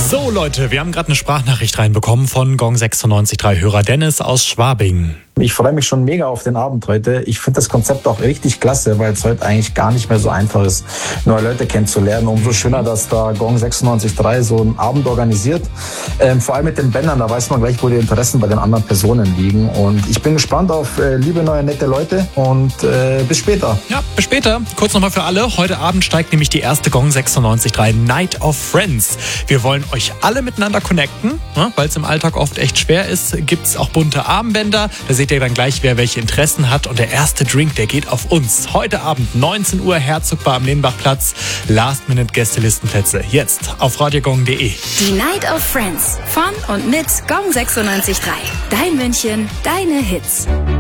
So Leute, wir haben gerade eine Sprachnachricht reinbekommen von Gong 96.3 Hörer Dennis aus Schwabing. Ich freue mich schon mega auf den Abend heute. Ich finde das Konzept auch richtig klasse, weil es heute eigentlich gar nicht mehr so einfach ist, neue Leute kennenzulernen. Umso schöner, dass da Gong 96.3 so einen Abend organisiert. Vor allem mit den Bändern, da weiß man gleich, wo die Interessen bei den anderen Personen liegen. Und ich bin gespannt auf liebe neue, nette Leute und bis später. Ja, bis später. Kurz nochmal für alle. Heute Abend steigt nämlich die erste Gong 96.3 Night of Friends. Wir wollen euch alle miteinander connecten, weil es im Alltag oft echt schwer ist. Gibt es auch bunte Armbänder. Da seht ihr dann gleich, wer welche Interessen hat. Und der erste Drink, der geht auf uns. Heute Abend 19 Uhr, Herzogbar am Lehnbachplatz. Last-Minute-Gästelistenplätze. Jetzt auf radiogong.de. Die Night of Friends von und mit Gong 96.3. Dein München, deine Hits.